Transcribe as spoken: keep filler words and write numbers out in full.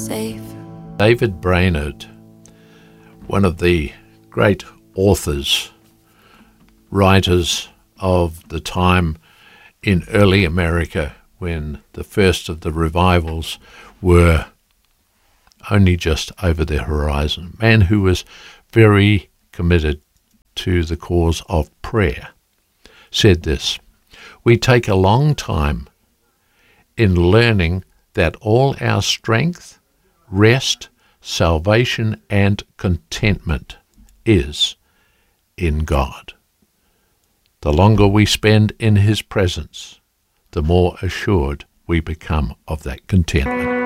safe. David Brainerd, one of the great authors, writers of the time in early America when the first of the revivals were only just over the horizon, a man who was very committed to the cause of prayer, said this: "We take a long time in learning that all our strength, rest, salvation, and contentment is in God. The longer we spend in his presence, the more assured we become of that contentment."